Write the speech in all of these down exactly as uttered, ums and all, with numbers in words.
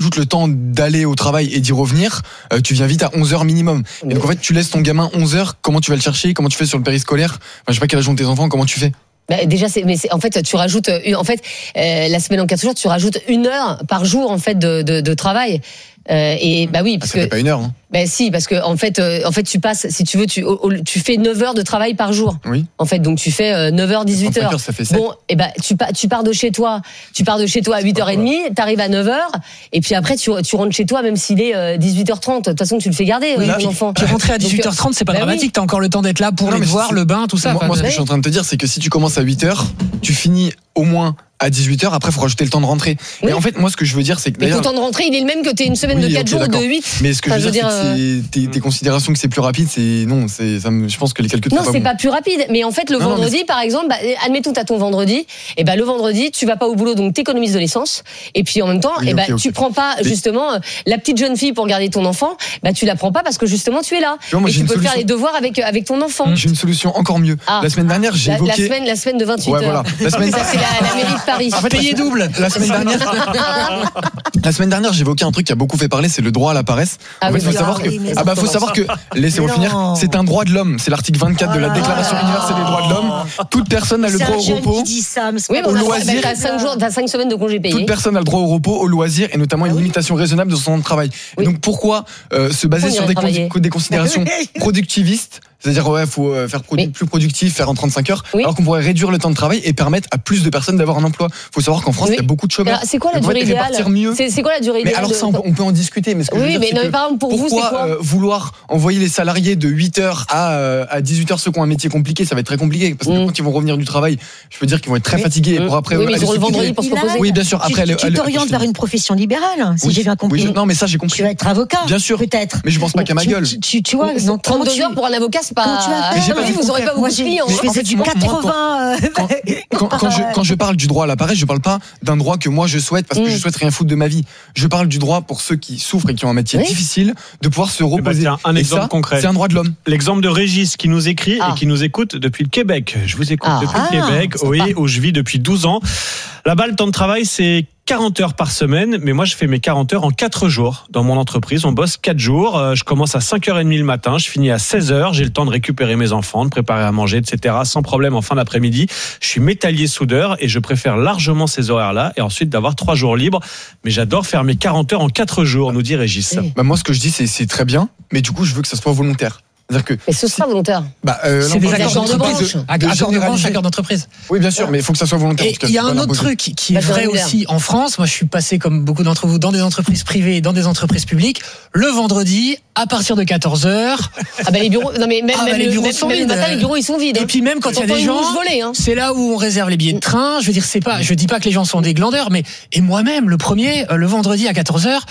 rajoutes le temps d'aller au travail et d'y revenir, euh, tu viens vite à onze heures minimum. Et donc en fait, tu laisses ton gamin onze heures, comment tu vas le chercher, comment tu fais sur le périscolaire, enfin, je sais pas quel âge ont tes enfants, comment tu fais? Bah déjà, c'est, mais c'est, en fait, tu rajoutes, une, en fait, euh, la semaine en quatre jours, tu rajoutes une heure par jour, en fait, de, de, de travail. Euh, et bah oui, parce ah, ça que. fait pas une heure, hein. Ben si, parce que en fait, euh, en fait, tu passes, si tu veux, tu, tu fais neuf heures de travail par jour. Oui. En fait, donc tu fais euh, neuf heures, dix-huit heures. heures, ça fait sept. Bon, et ben tu pars, tu pars de chez toi, tu pars de chez toi à huit heures trente, t'arrives à neuf heures, et puis après tu, tu rentres chez toi même s'il est euh, dix-huit heures trente. De toute façon, tu le fais garder, oui, ton enfant. Puis rentrer à dix-huit heures trente, c'est pas bah dramatique. Oui. T'as encore le temps d'être là pour non, les devoirs, le bain, tout ça. Moi, moi ce que je suis en train de te dire, c'est que si tu commences à huit heures, tu finis au moins à dix-huit heures, après il faut rajouter le temps de rentrer. Oui. Et en fait, moi ce que je veux dire, c'est que mais ton temps de rentrée, il est le même que t'es une semaine oui, de quatre okay, jours d'accord. ou de huit. Mais ce que enfin, je veux dire, c'est que c'est, tes, tes considérations que c'est plus rapide, c'est non, c'est ça me, je pense que les calculs non, sont c'est pas pas plus rapide, mais en fait le non, vendredi non, mais... par exemple, bah, admettons t'as ton vendredi, et ben bah, le vendredi, tu vas pas au boulot donc t'économises de l'essence, et puis en même temps, oui, et ben okay, bah, okay. tu prends pas justement mais... la petite jeune fille pour garder ton enfant, bah tu la prends pas parce que justement tu es là. Non, moi, et tu peux solution... faire les devoirs avec avec ton enfant. J'ai une solution encore mieux. Ah. La semaine dernière, j'ai la, évoqué la semaine la semaine de vingt-huit ouais, heures. Voilà. La semaine ça c'est la, la mairie de Paris. En fait, payé double. La semaine dernière, la semaine dernière, j'ai évoqué un truc qui a beaucoup fait parler, c'est le droit à la paresse. Ah en fait, oui, faut savoir ah, que, oui, ah bah, faut savoir que, laissez-moi finir, c'est un droit de l'homme. C'est l'article vingt-quatre de la Déclaration universelle des droits de l'homme. Toute personne a le droit au repos, oui, au loisir. T'as cinq jours, t'as cinq semaines de congés payés. Toute personne a le droit au repos, au loisir et notamment une limitation raisonnable de son temps de travail. Et donc, pourquoi euh, se baser sur des, con- des considérations productivistes? C'est-à-dire, ouais, faut faire produ- plus productif, faire en trente-cinq heures, oui. alors qu'on pourrait réduire le temps de travail et permettre à plus de personnes d'avoir un emploi. Faut savoir qu'en France, oui. il y a beaucoup de chômeurs. C'est quoi la durée idéale? C'est, c'est quoi la durée idéale? Mais alors ça, on peut, on peut en discuter. Mais ce que oui, je veux dire, mais, c'est non, que mais par exemple, pour vous, c'est quoi euh, vouloir envoyer les salariés de huit heures à, euh, à dix-huit heures, ceux qui ont un métier compliqué, ça va être très compliqué. Parce que mm. quand ils vont revenir du travail, je peux dire qu'ils vont être très fatigués. Et pour après, oui, mais ils auront le vendredi pour se reposer. Oui, bien sûr. Après, tu, tu t'orientes vers une profession libérale, si j'ai bien compris. Non, mais ça, j'ai compris. Tu vas être avocat. Bien sûr. Peut-être. Mais je pense pas qu'à ma gueule. Tu vois, trente-deux heures pour un avocat, c'est pas. Vous aurez pas beaucoup de clients. Je faisais du quatre-vingts. Quand je parle du droit à la paresse, je parle pas d'un droit que moi je souhaite parce que je souhaite rien foutre de ma vie. Je parle du droit pour ceux qui souffrent et qui ont un métier difficile de pouvoir se reposer. Bah, tiens, un exemple concret. C'est un droit de l'homme. L'exemple de Régis qui nous écrit ah. et qui nous écoute depuis le Québec. Je vous écoute ah. depuis le Québec, ah, oui, où je vis depuis douze ans. Là-bas, le temps de travail, c'est quarante heures par semaine, mais moi je fais mes quarante heures en quatre jours dans mon entreprise. On bosse quatre jours, je commence à cinq heures trente le matin, je finis à seize heures, j'ai le temps de récupérer mes enfants, de préparer à manger, et cetera sans problème en fin d'après-midi. Je suis métallier soudeur et je préfère largement ces horaires-là et ensuite d'avoir trois jours libres. Mais j'adore faire mes quarante heures en quatre jours, nous dit Régis. Oui. Bah moi ce que je dis c'est, c'est très bien, mais du coup je veux que ça soit volontaire. Que mais ce sera volontaire. Bah, euh, c'est des accords d'entreprise. Accords de branche, accords d'entreprise. Oui, bien sûr, ouais. mais il faut que ça soit volontaire. Et il y a un autre truc qui est vrai aussi en France. Moi, je suis passé comme beaucoup d'entre vous dans des entreprises privées et dans des entreprises publiques. Le vendredi, à partir de quatorze heures. Ah ben les bureaux, non mais même, ah même, bah les bureaux même, sont même vides. Le matin, les bureaux ils sont vides. Et puis même quand il y a des gens, volée, hein. c'est là où on réserve les billets de train. Je veux dire, c'est pas, je dis pas que les gens sont des glandeurs, mais et moi-même, le premier, le vendredi à quatorze heures.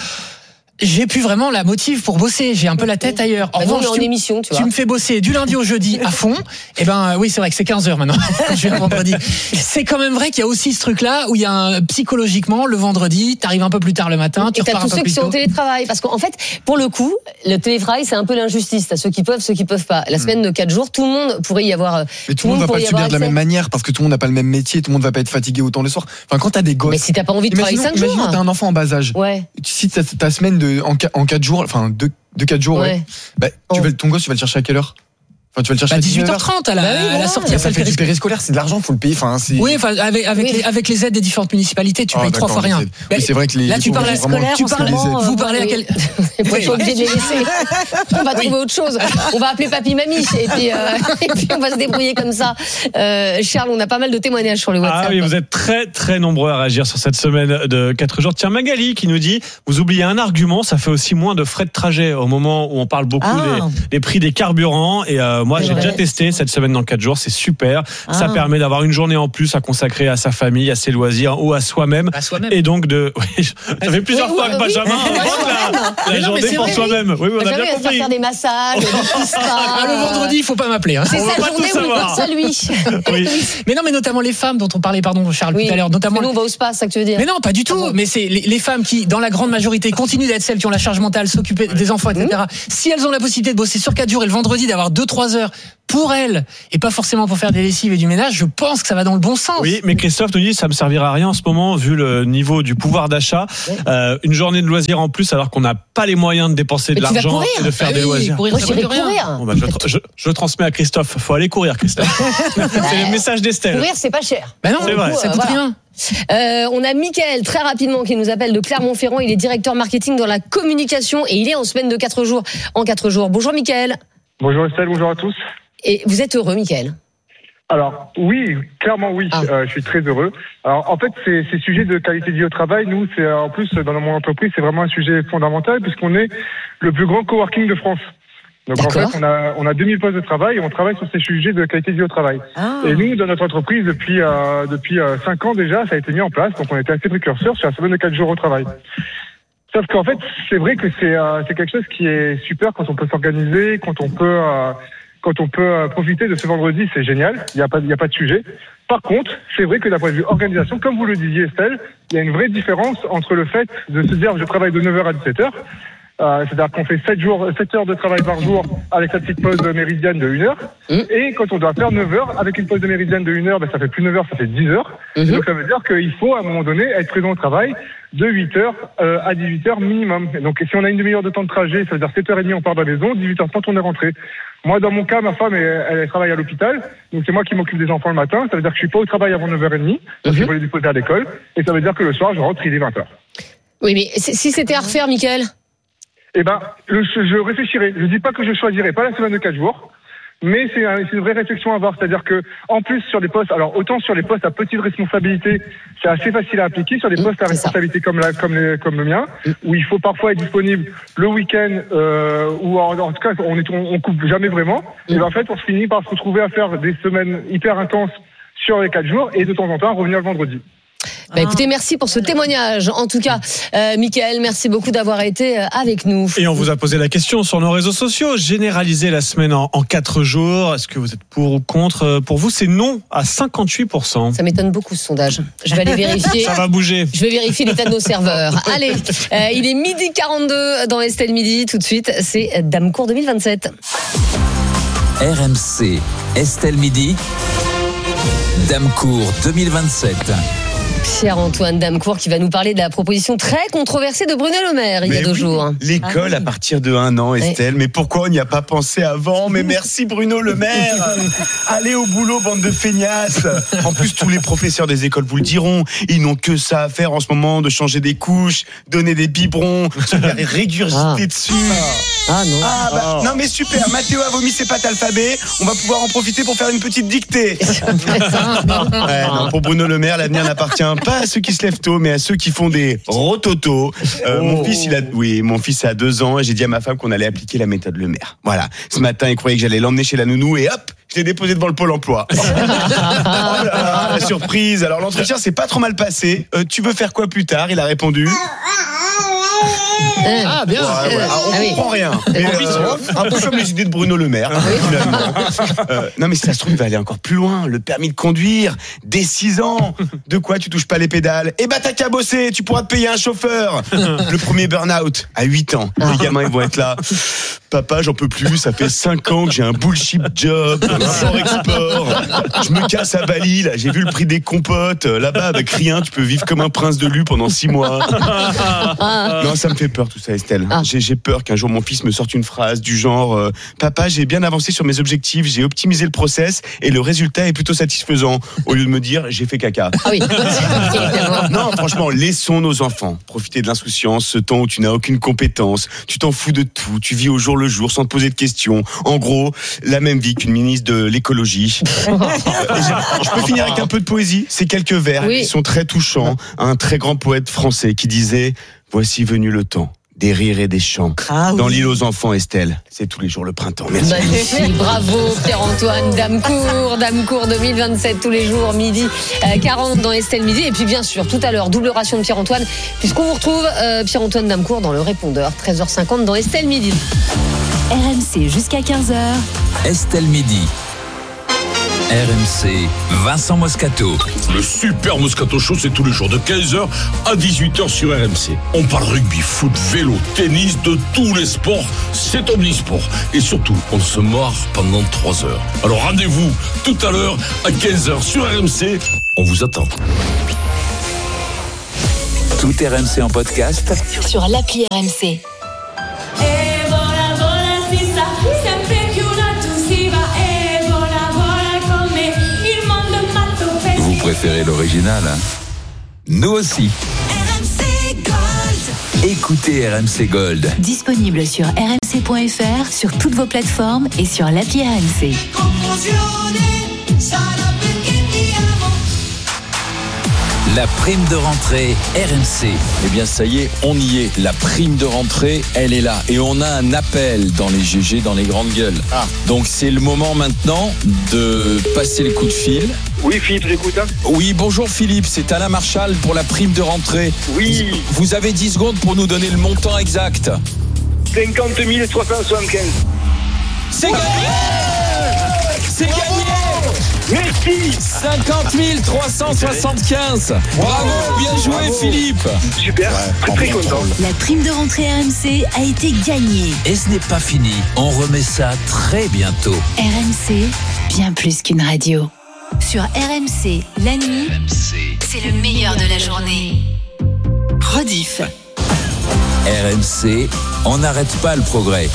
J'ai plus vraiment la motive pour bosser. J'ai un peu la tête ailleurs. En bah revanche, non, tu, en émission, tu, vois. tu me fais bosser du lundi au jeudi à fond. Et ben oui, c'est vrai que c'est quinze heures maintenant. Je vais le vendredi. C'est quand même vrai qu'il y a aussi ce truc-là où il y a un, psychologiquement le vendredi, t'arrives un peu plus tard le matin, tu et repars un peu plus tôt. t'as tous ceux qui sont au télétravail, parce qu'en fait, pour le coup, le télétravail c'est un peu l'injustice. T'as ceux qui peuvent, ceux qui peuvent pas. La semaine de quatre jours, tout le monde pourrait y avoir. Mais tout le monde va pas le subir de la même manière parce que tout le monde n'a pas le même métier, tout le monde va pas être fatigué autant le soir. Enfin, quand t'as des gosses. Mais si t'as pas envie de travailler cinq jours. Imaginons t'as un enfant en bas âge. Ouais. Si t'as ta semaine de en quatre jours, enfin deux de quatre jours, ouais. ouais. Bah, tu vas, ton gosse, tu vas le chercher à quelle heure? Enfin, tu vas le chercher bah, à dix-huit heures trente à la, bah oui, à la sortie. Ça, ça fait du périscolaire, c'est de l'argent, faut le payer. Enfin, c'est... Oui, enfin, avec, avec, oui. les, avec les aides des différentes municipalités, tu oh, payes trois fois rien. C'est... Oui, c'est vrai que les. Là, les tu parles scolaire, tu parles, vous parlez à quel. On est obligé de les laisser. On va trouver autre chose. On va appeler papy mamie et puis, euh, et puis on va se débrouiller comme ça. Euh, Charles, on a pas mal de témoignages sur le WhatsApp. Ah oui, vous êtes très très nombreux à réagir sur cette semaine de quatre jours. Tiens, Magali qui nous dit, vous oubliez un argument, ça fait aussi moins de frais de trajet au moment où on parle beaucoup ah. des, des prix des carburants. Et euh, moi, c'est j'ai vrai. déjà testé cette semaine dans quatre jours, c'est super. Ah. Ça permet d'avoir une journée en plus à consacrer à sa famille, à ses loisirs ou à soi-même. À soi-même. Et donc de, oui, ça fait plusieurs oui, fois oui, que Benjamin oui, la, la journée pour soi-même. Oui, oui, on a bien compris. Faire des massages, des ah, le vendredi, il faut pas m'appeler. Hein. C'est sa journée où il pense à lui. Oui. Mais non, mais notamment les femmes dont on parlait, pardon, Charles, oui. tout à l'heure. Notamment. Nous, on va au spa, c'est ça que tu veux dire. Mais non, pas du tout. Ah bon. Mais c'est les, les femmes qui, dans la grande majorité, continuent d'être celles qui ont la charge mentale, s'occuper des enfants, et cetera. Mmh. Si elles ont la possibilité de bosser sur quatre jours et le vendredi d'avoir deux trois heures pour elle et pas forcément pour faire des lessives et du ménage, je pense que ça va dans le bon sens. Oui, mais Christophe nous dit ça me servira à rien en ce moment vu le niveau du pouvoir d'achat. Ouais. Euh, une journée de loisirs en plus alors qu'on n'a pas les moyens de dépenser mais de l'argent et de faire ah des oui, loisirs. Courir, ça coûte rien. Bon, bah, je, je, je transmets à Christophe. Faut aller courir, Christophe. C'est le message d'Estelle. Courir, c'est pas cher. Bah non, c'est vrai. Ça coûte voilà. rien. Euh, on a Mickaël très rapidement qui nous appelle de Clermont-Ferrand. Il est directeur marketing dans la communication et il est en semaine de quatre jours. En quatre jours. Bonjour Mickaël. Bonjour Estelle, bonjour à tous. Et vous êtes heureux, Mickaël? Alors oui, clairement oui, ah. euh, je suis très heureux. Alors en fait, ces, ces sujets de qualité de vie au travail, nous, c'est en plus dans mon entreprise, c'est vraiment un sujet fondamental puisqu'on est le plus grand coworking de France. Donc D'accord. en fait, on a on a deux mille postes de travail et on travaille sur ces sujets de qualité de vie au travail. Ah. Et nous, dans notre entreprise, depuis euh, depuis euh, cinq ans déjà, ça a été mis en place. Donc on était assez précurseurs sur la semaine de quatre jours au travail. Sauf qu'en fait, c'est vrai que c'est euh, c'est quelque chose qui est super quand on peut s'organiser, quand on peut euh, quand on peut profiter de ce vendredi, c'est génial. Il y a pas il y a pas de sujet. Par contre, c'est vrai que d'un point de vue organisation, comme vous le disiez Estelle, il y a une vraie différence entre le fait de se dire je travaille de neuf heures à dix-sept heures. Euh, c'est-à-dire qu'on fait sept jours, sept heures de travail par jour avec sa petite pause méridienne de une heure. Mmh. Et quand on doit faire neuf heures avec une pause de méridienne de une heure, ben ça fait plus neuf heures, ça fait dix heures. Mmh. Donc ça veut dire qu'il faut à un moment donné être présent au travail de huit heures euh, à dix-huit heures minimum. Et donc si on a une demi-heure de temps de trajet, ça veut dire sept heures trente on part de la maison, dix-huit heures trente on est rentré. Moi dans mon cas, ma femme elle, elle travaille à l'hôpital, donc c'est moi qui m'occupe des enfants le matin. Ça veut dire que je suis pas au travail avant neuf heures trente parce qu'il faut les déposer à l'école. Et ça veut dire que le soir je rentre, il est vingt heures. Oui, mais si c'était à refaire, Mickaël? Eh ben, le, je réfléchirai. Je dis pas que je choisirai pas la semaine de quatre jours, mais c'est, un, c'est une vraie réflexion à avoir. C'est-à-dire que, en plus, sur les postes, alors autant sur les postes à petite responsabilité, c'est assez facile à appliquer. Sur les postes à responsabilité comme la, comme, les, comme le mien, où il faut parfois être disponible le week-end, euh, ou en, en tout cas, on est, on, on coupe jamais vraiment. Et ben, en fait, on se finit par se retrouver à faire des semaines hyper intenses sur les quatre jours et de temps en temps revenir le vendredi. Bah écoutez, merci pour ce témoignage. En tout cas, euh, Mickaël, merci beaucoup d'avoir été avec nous. Et on vous a posé la question sur nos réseaux sociaux. Généraliser la semaine en, en quatre jours. Est-ce que vous êtes pour ou contre? Pour vous, c'est non à cinquante-huit pour cent. Ça m'étonne beaucoup ce sondage. Je vais aller vérifier. Ça va bouger. Je vais vérifier l'état de nos serveurs. Allez, euh, il est midi quarante-deux dans Estelle Midi. Tout de suite, c'est Damecourt deux mille vingt-sept. R M C, Estelle Midi, Damecourt deux mille vingt-sept. Pierre-Antoine Damecourt qui va nous parler de la proposition très controversée de Bruno Le Maire il mais y a deux oui, jours. L'école ah oui. à partir de un an, Estelle. Oui. Mais pourquoi on n'y a pas pensé avant? Mais merci Bruno Le Maire. Allez au boulot, bande de feignasses. En plus, tous les professeurs des écoles vous le diront. Ils n'ont que ça à faire en ce moment, de changer des couches, donner des biberons, se faire régurgiter ah. dessus. Ah non. Ah, bah, oh. Non mais super. Mathéo a vomi ses pattes alphabet. On va pouvoir en profiter pour faire une petite dictée. ouais, non, pour Bruno Le Maire, l'avenir n'appartient pas à ceux qui se lèvent tôt, mais à ceux qui font des rototos. Euh, oh. Mon fils, il a, oui, mon fils a deux ans et j'ai dit à ma femme qu'on allait appliquer la méthode Le Maire. Voilà. Ce matin, il croyait que j'allais l'emmener chez la nounou et hop, je l'ai déposé devant le pôle emploi. Oh là là, la surprise. Alors l'entretien s'est pas trop mal passé. Euh, tu veux faire quoi plus tard? Il a répondu. Ah bien. Ouais, ouais. Alors, on ah, comprend oui. rien. Mais, euh, un peu comme les idées de Bruno Le Maire. Hein, finalement. Euh, non mais si ça se trouve, il va aller encore plus loin. Le permis de conduire dès six ans. De quoi tu touches pas les pédales? Eh ben t'as qu'à bosser. Tu pourras te payer un chauffeur. Le premier burn-out à huit ans. Les gamins ils vont être là. Papa, j'en peux plus. Ça fait cinq ans que j'ai un bullshit job, import-export. Je me casse à Bali. Là, j'ai vu le prix des compotes. Là-bas, avec rien, tu peux vivre comme un prince de Lu pendant six mois. Non, ça me fait peur tout ça, Estelle. Ah. J'ai, j'ai peur qu'un jour mon fils me sorte une phrase du genre euh, Papa, j'ai bien avancé sur mes objectifs, j'ai optimisé le process et le résultat est plutôt satisfaisant. Au lieu de me dire j'ai fait caca. Ah oui. Non, franchement, laissons nos enfants profiter de l'insouciance, ce temps où tu n'as aucune compétence, tu t'en fous de tout, tu vis au jour le jour sans te poser de questions. En gros, la même vie qu'une ministre de l'écologie. Je peux finir avec un peu de poésie. Ces quelques vers oui. qui sont très touchants. Un très grand poète français qui disait voici venu le temps des rires et des chants. Ah, oui. Dans l'île aux enfants, Estelle, c'est tous les jours le printemps. Merci. Magnifique, bravo Pierre-Antoine Damecourt, Damecourt deux mille vingt-sept, tous les jours, midi quarante dans Estelle Midi. Et puis bien sûr, tout à l'heure, double ration de Pierre-Antoine, puisqu'on vous retrouve euh, Pierre-Antoine Damecourt dans le répondeur, treize heures cinquante dans Estelle Midi. R M C jusqu'à quinze heures. Estelle Midi. R M C, Vincent Moscato. Le Super Moscato Show, c'est tous les jours de quinze heures à dix-huit heures sur R M C. On parle rugby, foot, vélo, tennis, de tous les sports. C'est omnisport. Et surtout, on se marre pendant trois heures. Alors rendez-vous tout à l'heure à quinze heures sur R M C. On vous attend. Tout R M C en podcast sur l'appli R M C. Vous préférez l'original, hein? Nous aussi. R M C Gold. Écoutez R M C Gold. Disponible sur r m c point f r, sur toutes vos plateformes et sur l'appli R M C. La prime de rentrée R M C. Eh bien ça y est, on y est. La prime de rentrée, elle est là. Et on a un appel dans les G G, dans les grandes gueules. Ah. Donc c'est le moment maintenant de passer le coup de fil. Oui, Philippe, j'écoute. Hein. Oui, bonjour Philippe, c'est Alain Marchal pour la prime de rentrée. Oui. Vous avez dix secondes pour nous donner le montant exact. cinquante mille trois cent soixante-quinze. C'est gagné. C'est gagné. Merci. cinquante mille trois cent soixante-quinze. Bravo, bien joué Bravo. Philippe. Super, ouais, très content. La prime de rentrée R M C a été gagnée. Et ce n'est pas fini, on remet ça très bientôt. R M C, bien plus qu'une radio. Sur R M C, la nuit, R M C. C'est le meilleur de la journée. Rediff. R M C, on n'arrête pas le progrès.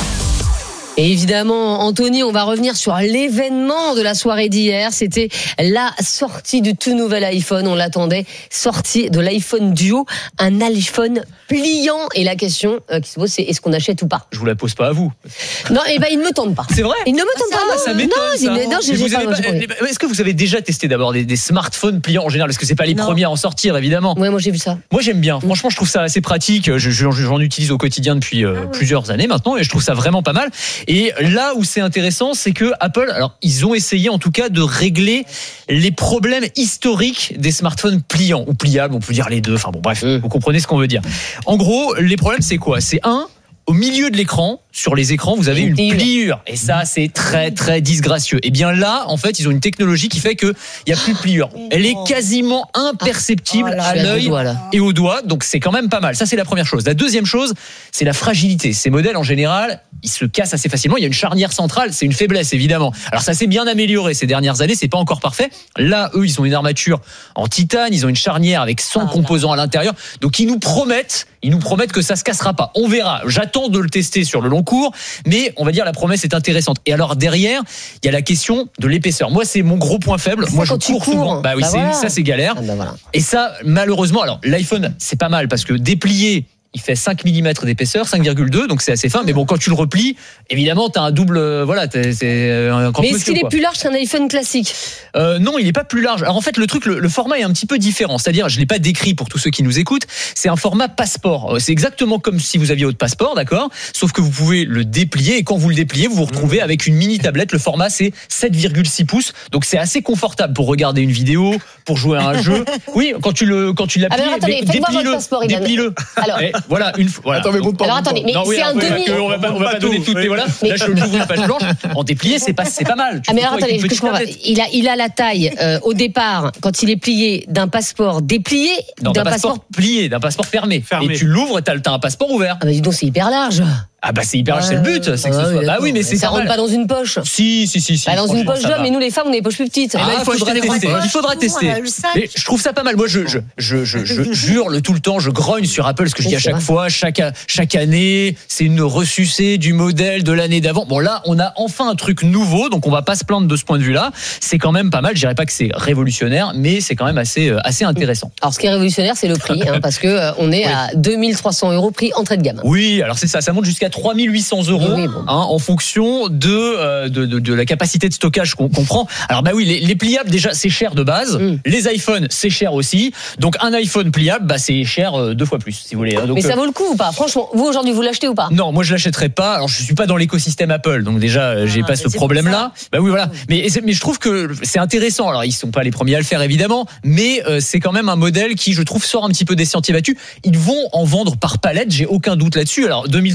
Et évidemment, Anthony, on va revenir sur l'événement de la soirée d'hier. C'était la sortie du tout nouvel iPhone. On l'attendait. Sortie de l'iPhone Duo. Un iPhone pliant. Et la question euh, qui se pose, c'est est-ce qu'on achète ou pas? Je vous la pose pas à vous. Non, et eh ben, il ne me tente pas. C'est vrai? Il ne me tente ah, pas. Ça, non, ça m'étonne. Non, ça. Il, non, j'ai, j'ai pas, pas, pas, est-ce que vous avez déjà testé d'abord des, des smartphones pliants en général? Parce que c'est pas les non. premiers à en sortir, évidemment. Ouais, moi j'ai vu ça. Moi j'aime bien. Franchement, je trouve ça assez pratique. Je, je, j'en utilise au quotidien depuis euh, ah ouais. plusieurs années maintenant et je trouve ça vraiment pas mal. Et là où c'est intéressant, c'est que Apple, alors ils ont essayé en tout cas de régler les problèmes historiques des smartphones pliants ou pliables, on peut dire les deux. Enfin bon, bref, mmh. vous comprenez ce qu'on veut dire. En gros, les problèmes c'est quoi? C'est un, au milieu de l'écran, sur les écrans, vous avez une pliure. Et ça, c'est très, très disgracieux. Et bien là, en fait, ils ont une technologie qui fait qu'il n'y a plus de pliure. Elle est quasiment imperceptible oh là, à l'œil et au doigt. Donc, c'est quand même pas mal. Ça, c'est la première chose. La deuxième chose, c'est la fragilité. Ces modèles, en général, ils se cassent assez facilement. Il y a une charnière centrale. C'est une faiblesse, évidemment. Alors, ça s'est bien amélioré ces dernières années. C'est pas encore parfait. Là, eux, ils ont une armature en titane. Ils ont une charnière avec cent ah, composants à l'intérieur. Donc, ils nous promettent, ils nous promettent que ça se cassera pas. On verra. J'attends de le tester sur le long cours, mais on va dire la promesse est intéressante. Et alors derrière, il y a la question de l'épaisseur. Moi, c'est mon gros point faible. Moi, je cours souvent. Bah oui, bah c'est, voilà. ça c'est galère. Ah bah voilà. Et ça, malheureusement, alors l'iPhone, c'est pas mal parce que déplié, il fait cinq millimètres d'épaisseur, cinq virgule deux, donc c'est assez fin. Mais bon, quand tu le replies, évidemment, t'as un double, euh, voilà, t'es, c'est un grand. Mais est-ce monsieur, qu'il quoi. est plus large qu'un iPhone classique? euh, Non, il est pas plus large. Alors en fait, le truc, le, le format est un petit peu différent. C'est-à-dire, je l'ai pas décrit pour tous ceux qui nous écoutent. C'est un format passeport. C'est exactement comme si vous aviez votre passeport, d'accord? Sauf que vous pouvez le déplier et quand vous le dépliez, vous vous retrouvez avec une mini tablette. Le format, c'est sept virgule six pouces, donc c'est assez confortable pour regarder une vidéo, pour jouer à un jeu. Oui, quand tu le, quand tu l'as plié, ah ben attendez, déplie-le, déplie-le. Alors, et voilà, une fois. Voilà. Attends, mais bon, alors attendez, mais non, oui, c'est un demi. On va pas, on va pas donner toutes les voilà. Mais là, je l'ouvre une page blanche. En déplié, c'est pas, c'est pas mal. Tu ah mais alors, attendez, je comprends pas. Il a, il a la taille euh, au départ quand il est plié d'un passeport déplié, non, d'un, d'un passeport, passeport plié, d'un passeport fermé. fermé. Et tu l'ouvres, t'as, t'as un passeport ouvert. Ah bah dis donc, c'est hyper large. Ah bah c'est hyper, ouais, c'est le but, c'est que ah, ce soit. Oui, bah oui, mais c'est ça rentre pas dans une poche. Si, si, si, si. Bah, dans une poche d'homme, mais nous les femmes, on a des poches plus petites. Ah, il faudra tester. Il faudra tester. Mais je trouve ça pas mal. Moi, je, je, je, je, je jure tout le temps, je grogne sur Apple, ce que je dis à chaque fois, chaque, chaque année, c'est une ressucée du modèle de l'année d'avant. Bon là, on a enfin un truc nouveau, donc on va pas se plaindre de ce point de vue-là. C'est quand même pas mal. Je dirais pas que c'est révolutionnaire, mais c'est quand même assez, assez intéressant. Alors, ce qui est révolutionnaire, c'est le prix, hein, parce que on est oui. à deux mille trois cents euros prix entrée de gamme. Oui, alors c'est ça, ça monte jusqu'à trois mille huit cents euros. Oui, bon. hein, en fonction de, euh, de, de, de la capacité de stockage qu'on, qu'on prend. Alors bah oui, les, les pliables déjà c'est cher de base, mm. les iPhones c'est cher aussi, donc un iPhone pliable bah c'est cher euh, deux fois plus si vous voulez. Donc, mais ça vaut le coup ou pas? Franchement, vous aujourd'hui vous l'achetez ou pas? Non, moi je l'achèterai pas. Alors je suis pas dans l'écosystème Apple, donc déjà j'ai ah, pas ce problème là. Bah oui voilà. Mais mais je trouve que c'est intéressant. Alors ils sont pas les premiers à le faire évidemment, mais euh, c'est quand même un modèle qui je trouve sort un petit peu des sentiers battus. Ils vont en vendre par palette, j'ai aucun doute là-dessus. Alors deux mille trois cents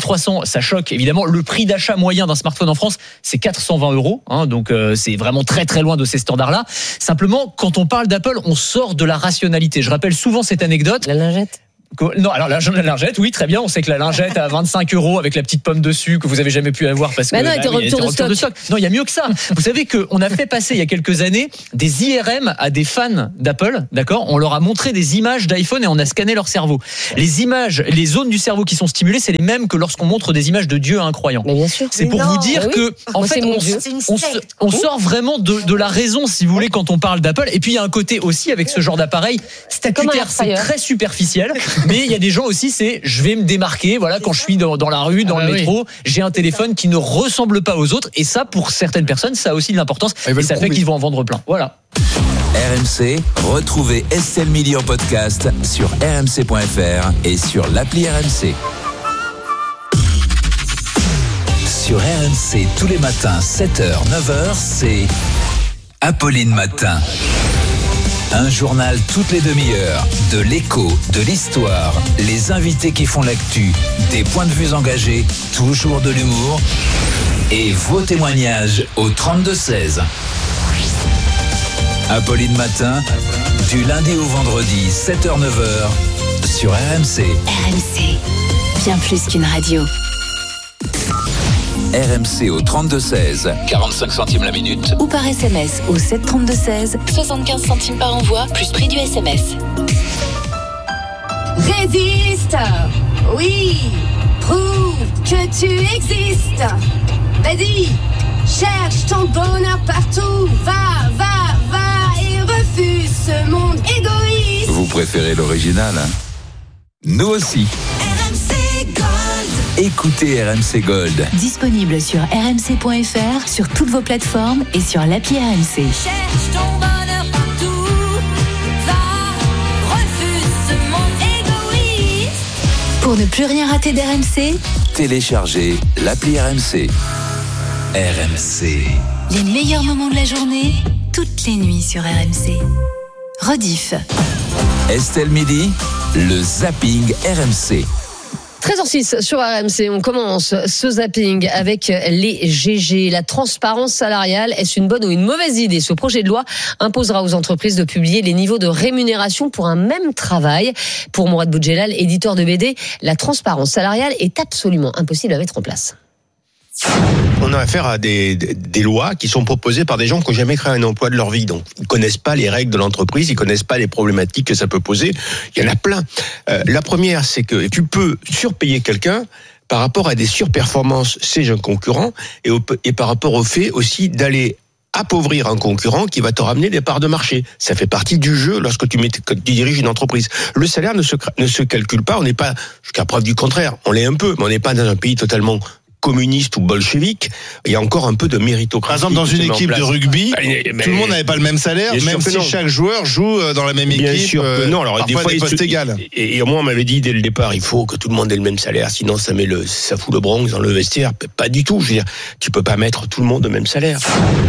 ça choque évidemment. Le prix d'achat moyen d'un smartphone en France, c'est quatre cent vingt euros. Hein, donc euh, c'est vraiment très très loin de ces standards-là. Simplement, quand on parle d'Apple, on sort de la rationalité. Je rappelle souvent cette anecdote. La lingette. Non, alors la, la lingette, oui, très bien. On sait que la lingette à vingt-cinq euros avec la petite pomme dessus que vous avez jamais pu avoir parce que bah non, bah, était oui, rupture, de, rupture stock. de stock. Non, il y a mieux que ça. Vous savez qu'on a fait passer il y a quelques années des I R M à des fans d'Apple, d'accord ? On leur a montré des images d'iPhone et on a scanné leur cerveau. Les images, les zones du cerveau qui sont stimulées, c'est les mêmes que lorsqu'on montre des images de Dieu à un croyant. Mais bien sûr. C'est mais pour non, vous dire bah que, oui. en Moi, fait, on, on, on sort vraiment de, de la raison, si vous voulez, quand on parle d'Apple. Et puis il y a un côté aussi avec ce genre d'appareil statutaire, c'est très superficiel. Mais il y a des gens aussi. C'est je vais me démarquer, voilà, quand je suis dans, dans la rue, dans ah le métro, oui. J'ai un téléphone qui ne ressemble pas aux autres, et ça, pour certaines personnes, ça a aussi de l'importance, et, et ça fait qu'ils vont en vendre plein. Voilà. R M C, retrouvez Estelle Midi en podcast sur r m c point f r et sur l'appli R M C. Sur R M C, tous les matins, sept heures, neuf heures, c'est Apolline Matin. Un journal toutes les demi-heures, de l'écho, de l'histoire, les invités qui font l'actu, des points de vue engagés, toujours de l'humour et vos témoignages au trente-deux seize. Apolline Matin, du lundi au vendredi, sept heures neuf heures, sur R M C. R M C, bien plus qu'une radio. R M C au trente-deux seize, quarante-cinq centimes la minute. Ou par S M S au sept trente-deux seize, soixante-quinze centimes par envoi, plus prix du S M S. Résiste, oui, prouve que tu existes. Vas-y, cherche ton bonheur partout. Va, va, va et refuse ce monde égoïste. Vous préférez l'original, hein ? Nous aussi. R M C Gold. Écoutez R M C Gold. Disponible sur r m c point f r, sur toutes vos plateformes et sur l'appli R M C. Cherche ton bonheur partout. Va, refuse ce monde égoïste. Pour ne plus rien rater d'R M C, téléchargez l'appli R M C. R M C. Les meilleurs moments de la journée, toutes les nuits sur R M C. Rediff. Estelle Midi, le zapping R M C. treize heures six sur R M C, on commence ce zapping avec les G G. La transparence salariale, est-ce une bonne ou une mauvaise idée ? Ce projet de loi imposera aux entreprises de publier les niveaux de rémunération pour un même travail. Pour Mourad Boudjelal, éditeur de B D, la transparence salariale est absolument impossible à mettre en place. On a affaire à des, des, des lois qui sont proposées par des gens qui n'ont jamais créé un emploi de leur vie. Donc, ils ne connaissent pas les règles de l'entreprise, ils ne connaissent pas les problématiques que ça peut poser. Il y en a plein. Euh, la première, c'est que tu peux surpayer quelqu'un par rapport à des surperformances chez un concurrent et, au, et par rapport au fait aussi d'aller appauvrir un concurrent qui va te ramener des parts de marché. Ça fait partie du jeu lorsque tu, mets, que tu diriges une entreprise. Le salaire ne se, ne se calcule pas. On n'est pas, jusqu'à preuve du contraire, on l'est un peu, mais on n'est pas dans un pays totalement communiste ou bolchevique, il y a encore un peu de méritocratie. Par exemple, dans une équipe de rugby, mais, mais, tout le monde n'avait pas le même salaire, même si non. Chaque joueur joue dans la même équipe. Bien sûr que non. Alors des fois, des postes égales. Et, et moi, on m'avait dit dès le départ, il faut que tout le monde ait le même salaire, sinon ça met le, ça fout le Bronx dans le vestiaire. Pas du tout. Je veux dire, tu peux pas mettre tout le monde au même salaire.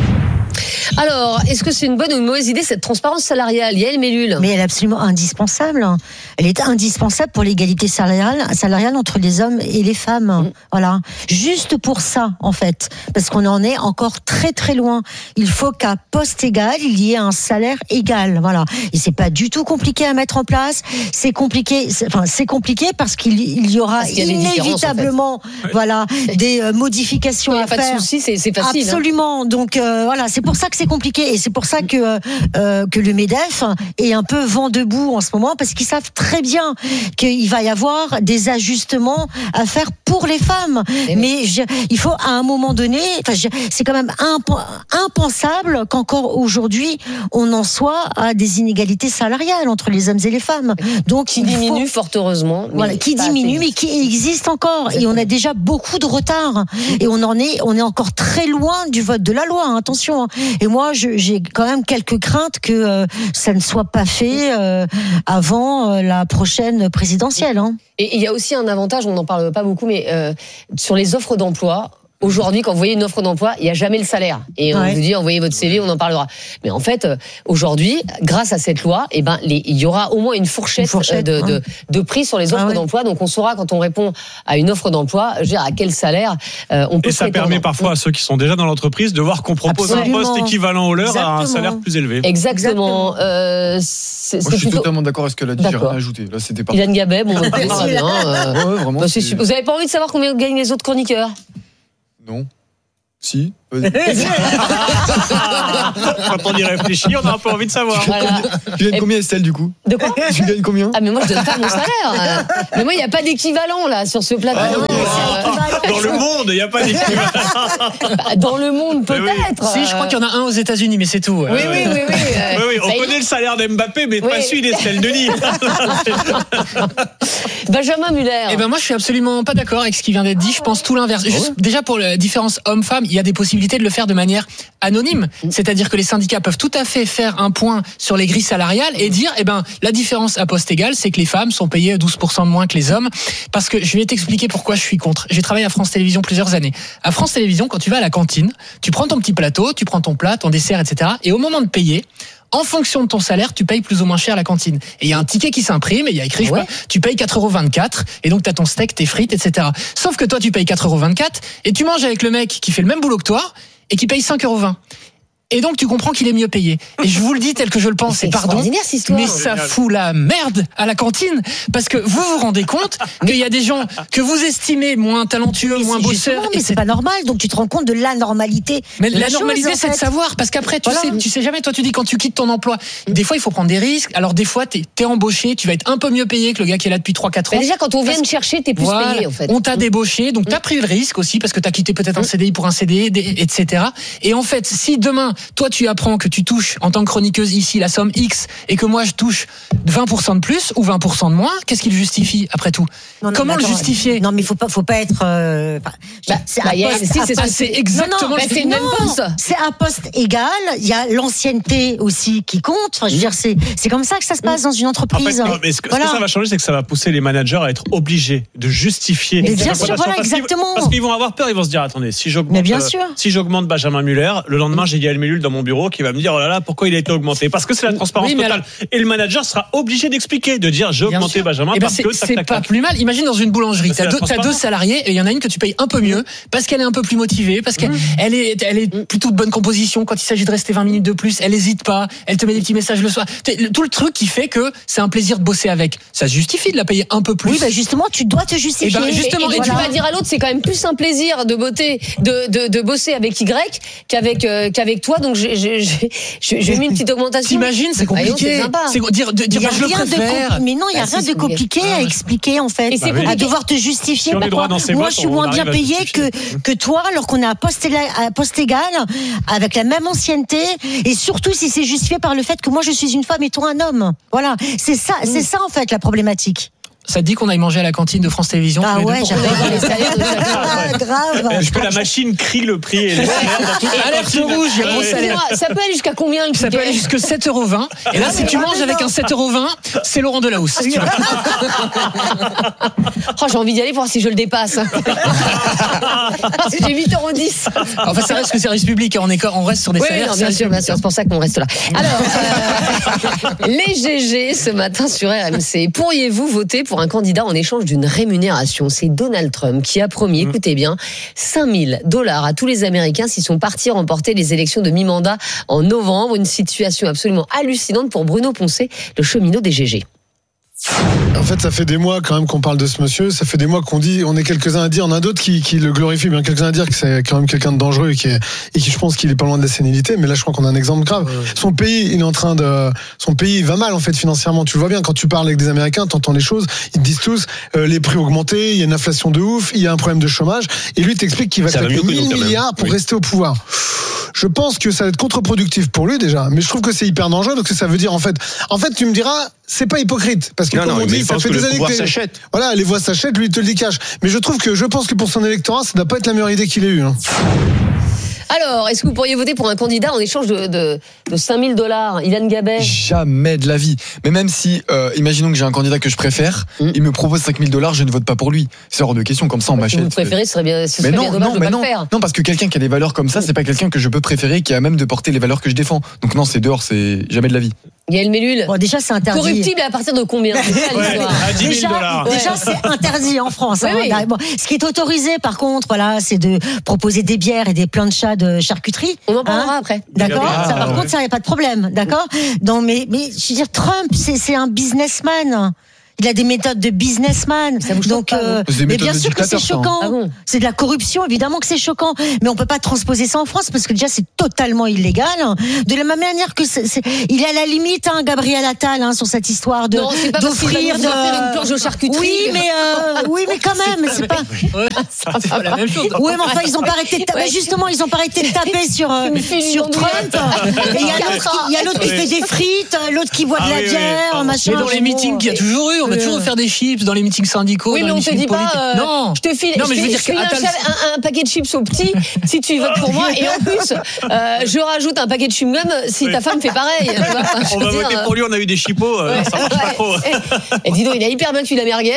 Alors, est-ce que c'est une bonne ou une mauvaise idée, cette transparence salariale ? Yael Mellul. Mais elle est absolument indispensable. Elle est indispensable pour l'égalité salariale, salariale entre les hommes et les femmes. Mmh. Voilà. Juste pour ça, en fait. Parce qu'on en est encore très très loin. Il faut qu'à poste égal, il y ait un salaire égal. Voilà. Et c'est pas du tout compliqué à mettre en place. C'est compliqué, c'est, enfin, c'est compliqué parce qu'il il y aura y inévitablement, en fait. voilà, des euh, modifications à faire. Pas de souci, c'est, c'est facile. Absolument. Hein. Donc, euh, voilà. C'est pour ça que c'est compliqué et c'est pour ça que euh, que le MEDEF est un peu vent debout en ce moment parce qu'ils savent très bien qu'il va y avoir des ajustements à faire pour les femmes. Et mais je, il faut à un moment donné, enfin, je, c'est quand même imp, impensable qu'encore aujourd'hui on en soit à des inégalités salariales entre les hommes et les femmes. Donc qui diminue fort heureusement. Voilà, qui diminue mais qui existe encore et on a déjà beaucoup de retard et on en est on est encore très loin du vote de la loi. Hein, attention. Hein. Et moi je, j'ai quand même quelques craintes que euh, ça ne soit pas fait euh, avant euh, la prochaine présidentielle. Hein. Et il y a aussi un avantage, on n'en parle pas beaucoup, mais euh, sur les offres d'emploi, Aujourd'hui, quand vous voyez une offre d'emploi, il n'y a jamais le salaire. Et on Ouais. vous dit, envoyez votre C V, on en parlera. Mais en fait, euh, aujourd'hui, grâce à cette loi, eh ben, les, il y aura au moins une fourchette, Une fourchette, euh, de, hein. de, de prix sur les offres Ah ouais. d'emploi. Donc, on saura quand on répond à une offre d'emploi, je veux dire, à quel salaire euh, on peut Et ça prétendre. permet parfois à ceux qui sont déjà dans l'entreprise de voir qu'on propose Absolument. un poste équivalent au leur à un Exactement. salaire plus élevé. Exactement. Euh, c'est Moi, c'est je suis plutôt... totalement d'accord avec ce qu'elle a dit, j'ai D'accord. rien à ajouter. Là, c'était parfait. Ilan Gabet, bon, on verra bien. euh, Ouais, ouais, vraiment. bah, c'est c'est- super. Vous n'avez pas envie de savoir combien gagnent les autres chroniqueurs? Non. Si. Vas-y. Quand on y réfléchit, on a un peu envie de savoir. Voilà. Tu gagnes combien, Estelle, du coup? De quoi? Tu gagnes combien? Ah mais moi je donne pas mon salaire. euh. Mais moi il n'y a pas d'équivalent là sur ce plateau. Ah, ok. Euh, Dans le monde, il n'y a pas d'équivalent. bah, dans le monde Mais oui. peut-être. Si, je crois qu'il y en a un aux États-Unis, mais c'est tout. Oui oui oui oui. euh, Oui, oui, on bah, connaît le salaire d'Mbappé, mais Oui. pas celui d'Estelle Denis. Benjamin Muller. Eh ben moi je suis absolument pas d'accord avec ce qui vient d'être dit. Je pense tout l'inverse. Juste, déjà pour la différence homme-femme, il y a des possibilités de le faire de manière anonyme. C'est-à-dire que les syndicats peuvent tout à fait faire un point sur les grilles salariales et dire, eh ben la différence à poste égal, c'est que les femmes sont payées douze pour cent de moins que les hommes. Parce que je vais t'expliquer pourquoi je suis contre. J'ai travaillé à France Télévisions plusieurs années. À France Télévisions, quand tu vas à la cantine, tu prends ton petit plateau, tu prends ton plat, ton dessert, et cetera. Et au moment de payer, en fonction de ton salaire, tu payes plus ou moins cher la cantine. Et il y a un ticket qui s'imprime et il y a écrit, je sais Ouais. pas, tu payes quatre euros vingt-quatre et donc tu as ton steak, tes frites, et cetera. Sauf que toi, tu payes quatre euros vingt-quatre et tu manges avec le mec qui fait le même boulot que toi et qui paye cinq euros vingt. Et donc tu comprends qu'il est mieux payé. Et je vous le dis tel que je le pense, C'est et pardon, extraordinaire, cette histoire. mais ça fout la merde à la cantine parce que vous vous rendez compte qu'il y a des gens que vous estimez moins talentueux, Mais moins c'est bosseurs. justement, et mais c'est pas normal. Donc tu te rends compte de l'anormalité. Mais de la chose, normalité, en c'est de fait. savoir, parce qu'après, tu Voilà. sais, tu sais jamais. Toi, tu dis quand tu quittes ton emploi, des fois, il faut prendre des risques. Alors des fois, t'es es embauché, tu vas être un peu mieux payé que le gars qui est là depuis trois quatre ans. Mais déjà quand on vient Parce- te chercher, t'es plus Voilà. payé en fait. On t'a débauché, donc t'as pris le risque aussi parce que t'as quitté peut-être un C D I pour un C D I, des- et cetera. Et en fait, si demain, toi, tu apprends que tu touches en tant que chroniqueuse ici la somme X et que moi je touche vingt pour cent de plus ou vingt pour cent de moins, qu'est-ce qu'il justifie après tout? Non, non, Comment mais le attends, justifier? Non, mais faut pas, faut pas être. euh, enfin, Bah, c'est bah, un y a- poste- si, un c'est poste- ça, c'est exactement Non, non, le- c'est le même non, poste. C'est un poste égal. Il y a l'ancienneté aussi qui compte. Enfin, je veux dire, c'est c'est comme ça que ça se passe dans une En fait, entreprise. non, mais ce que, ce que Voilà. ça va changer, c'est que ça va pousser les managers à être obligés de justifier. Mais les bien sûr, augmentations voilà, parce qu'ils- exactement. Parce qu'ils vont avoir peur, ils vont se dire attendez, si Mais j'augmente, bien euh, sûr. si j'augmente Benjamin Muller, le lendemain j'ai Yael Mellul dans mon bureau qui va me dire oh là là pourquoi il a été augmenté parce que c'est la transparence Oui, mais totale. Et le manager sera obligé d'expliquer, de dire j'ai Bien augmenté sûr. Benjamin Eh ben, parce c'est que tac, c'est tac, pas tac. plus mal. Imagine dans une boulangerie, Bah, c'est t'as la deux, t'as deux transparence. salariés et il y en a une que tu payes un peu mieux parce qu'elle est un peu plus motivée, parce qu'elle elle est, elle est plutôt de bonne composition. Quand il s'agit de rester vingt minutes de plus, elle hésite pas, elle te met des petits messages le soir. T'es- le- Tout le truc qui fait que c'est un plaisir de bosser avec. Ça se justifie de la payer un peu plus. Oui, bah justement, tu dois te justifier. Eh ben, justement, Et, et et tu voilà. vas dire à l'autre, c'est quand même plus un plaisir de botter, de, de, de bosser avec Y qu'avec euh, qu'avec toi. Donc j'ai j'ai j'ai j'ai- j'ai mis une petite augmentation. T'imagines, c'est Ah, dis donc, compliqué. c'est sympa. C'est dire, de- Il dire y a bah, je le rien de préfère. compli- mais non, il y a Bah, rien si, de c'est compliqué. compliqué à expliquer en fait. Et c'est Bah oui. À compliqué. devoir te justifier. Si on Bah, est droit quoi, dans ses moi, bottes, je suis on moins bien arrive à payé justifier. que, que toi, alors qu'on est à poste, égal, à poste égal, avec la même ancienneté, et surtout si c'est justifié par le fait que moi je suis une femme et toi un homme. Voilà, c'est ça, c'est ça en fait la problématique. Ça te dit qu'on aille manger à la cantine de France Télévisions Ah tous les deux ouais, pour- j'adore. les salaires de chacun. Ah, grave. Est-ce que la machine crie le prix et les salaires dans toute la Alerte cantine rouge, il y a gros Ouais. salaire. Excuse-moi, ça peut aller jusqu'à combien le Ça peut ticket aller jusqu'à sept euros vingt. Et là, si tu manges avec un sept euros vingt, c'est Laurent Delahousse. si tu veux. Oh, j'ai envie d'y aller pour voir si je le dépasse. Parce que j'ai huit euros dix. Enfin, ça reste que service public. On, est, on reste sur des Oui, salaires. non, bien service sûr, bien public. sûr, c'est pour ça qu'on reste là. Alors, euh, les G G ce matin sur R M C. Pourriez-vous voter pour un candidat en échange d'une rémunération? C'est Donald Trump qui a promis, écoutez bien, cinq mille dollars à tous les Américains s'ils sont partis remporter les élections de mi-mandat en novembre. Une situation absolument hallucinante pour Bruno Poncet, le cheminot des G G. En fait, ça fait des mois quand même qu'on parle de ce monsieur. Ça fait des mois qu'on dit, on est quelques-uns à dire, on a d'autres qui, qui le glorifient, bien quelques-uns à dire que c'est quand même quelqu'un de dangereux et qui, est, et qui je pense qu'il est pas loin de la sénilité. Mais là, je crois qu'on a un exemple grave. Ouais. Son pays, il est en train de, son pays va mal en fait financièrement. Tu le vois bien quand tu parles avec des Américains, t'entends les choses. Ils te disent tous euh, les prix augmentés, il y a une inflation de ouf, il y a un problème de chômage. Et lui t'explique qu'il va taper mille milliards pour oui. rester au pouvoir. Je pense que ça va être contre-productif pour lui déjà, mais je trouve que c'est hyper dangereux. Donc ça veut dire en fait, en fait, tu me diras, c'est pas hypocrite parce que non, comme non, on dit, ça fait que des le années que s'achète. Voilà, les voix s'achètent, lui il te le dit cash. Mais je trouve que je pense que pour son électorat, ça doit pas être la meilleure idée qu'il ait eue. Hein. Alors, est-ce que vous pourriez voter pour un candidat en échange de, de, de cinq mille dollars, Ilan Gabet? Jamais de la vie. Mais même si, euh, imaginons que j'ai un candidat que je préfère, mm. il me propose cinq mille dollars, je ne vote pas pour lui. C'est hors de question, comme ça on m'achète. Si vous préférez, ce serait bien, ce serait mais non, bien dommage non, de mais pas non, le faire. Non, parce que quelqu'un qui a des valeurs comme ça, c'est pas quelqu'un que je peux préférer, qui a même de porter les valeurs que je défends. Donc non, c'est dehors, c'est jamais de la vie. Yael Mellul. Bon, déjà, c'est interdit. Corruptible à partir de combien? C'est ça l'histoire. À dix mille dollars. Déjà, déjà c'est interdit en France. Oui, hein. oui. Bon, ce qui est autorisé, par contre, voilà, c'est de proposer des bières et des planchas de charcuterie. On en parlera hein. après. D'accord. Ah, ça, par ouais. contre, ça, y a pas de problème. D'accord. Non, mais, mais, je veux dire, Trump, c'est, c'est un businessman. Il a des méthodes de businessman. Ça vous choque Donc, pas, euh, C'est des mais méthodes bien de sûr que c'est dictateur, ça, hein. choquant. Ah bon C'est de la corruption, évidemment que c'est choquant. Mais on peut pas transposer ça en France parce que déjà c'est totalement illégal. De la même manière que c'est, c'est, il est à la limite, hein, Gabriel Attal, hein, sur cette histoire de Non, c'est pas parce qu'il va d'offrir nous de offrir une planche de charcuterie. Oui, mais euh, oui, mais quand même, c'est pas. C'est pas la même chose. Oui, mais enfin, ils ont pas arrêté de taper. Ouais. Justement, ils ont pas arrêté de taper sur euh, Tu me fais une sur Trump. andouillette. Et il y a l'autre, qui- il y a l'autre qui fait des frites, l'autre qui boit de Ah la oui, oui, bière, pardon. machin. Mais dans les Bon, meetings qu'il y a toujours eu, on va euh, toujours faire des chips dans les meetings syndicaux. Oui, dans mais les on te meetings dit pas, politiques. euh, Non. je te file, Non, je mais je veux te- dire je file un, qu'Attal- chal- un, un paquet de chips au petit si tu votes pour moi, et en plus, euh, je rajoute un paquet de chewing-gum si ta femme fait pareil. Tu vois, enfin, je On veux va dire, voter euh, pour lui, on a eu des chipots, euh, Ouais. ça marche pas trop. Et dis donc, il a hyper bien cuit la merguez.